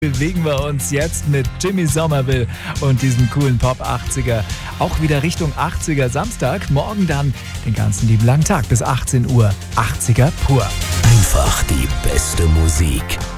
Bewegen wir uns jetzt mit Jimmy Somerville und diesem coolen Pop-80er auch wieder Richtung 80er Samstag. Morgen dann den ganzen lieben langen Tag bis 18 Uhr. 80er pur. Einfach die beste Musik.